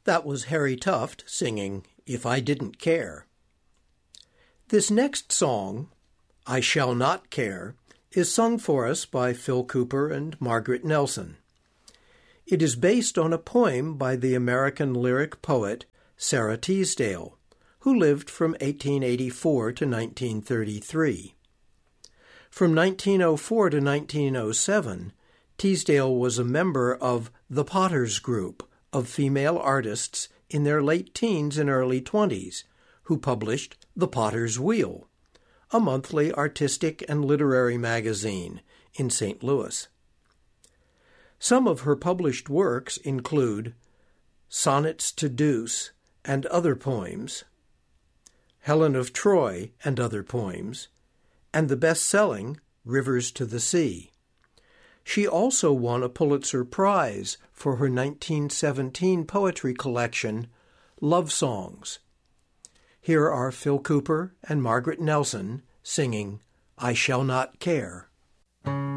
That was Harry Tuft singing If I Didn't Care. This next song, I Shall Not Care, is sung for us by Phil Cooper and Margaret Nelson. It is based on a poem by the American lyric poet Sarah Teasdale, who lived from 1884 to 1933. From 1904 to 1907, Teasdale was a member of the Potters Group of female artists in their late teens and early 20s, who published The Potter's Wheel, a monthly artistic and literary magazine in St. Louis. Some of her published works include Sonnets to Deuce and Other Poems, Helen of Troy and Other Poems, and the best-selling Rivers to the Sea. She also won a Pulitzer Prize for her 1917 poetry collection, Love Songs. Here are Phil Cooper and Margaret Nelson singing I Shall Not Care.